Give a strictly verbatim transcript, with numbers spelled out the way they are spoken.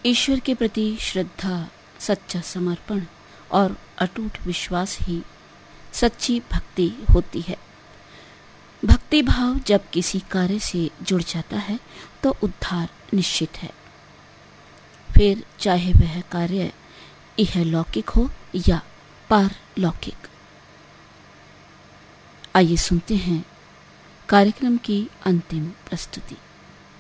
ईश्वर के प्रति श्रद्धा, सच्चा समर्पण और अटूट विश्वास ही सच्ची भक्ति होती है। भक्ति भाव जब किसी कार्य से जुड़ जाता है तो उद्धार निश्चित है, फिर चाहे वह कार्य इहलौकिक हो या पारलौकिक। आइए सुनते हैं कार्यक्रम की अंतिम प्रस्तुति।